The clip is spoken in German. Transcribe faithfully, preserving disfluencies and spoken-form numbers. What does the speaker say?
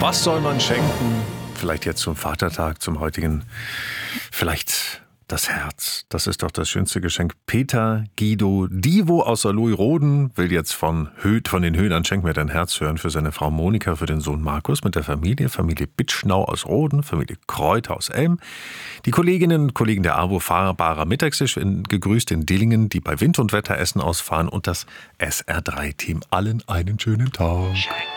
Was soll man schenken? Vielleicht jetzt zum Vatertag, zum heutigen. Vielleicht das Herz. Das ist doch das schönste Geschenk. Peter Guido Divo aus Saarlouis-Roden will jetzt von, Höd, von den Höhnern Schenk mir dein Herz hören für seine Frau Monika, für den Sohn Markus mit der Familie. Familie Bitschnau aus Roden, Familie Kräuter aus Elm. Die Kolleginnen und Kollegen der AWO fahrbarer Mittagstisch in, gegrüßt in Dillingen, die bei Wind und Wetter Essen ausfahren und das S R drei Team. Allen einen schönen Tag.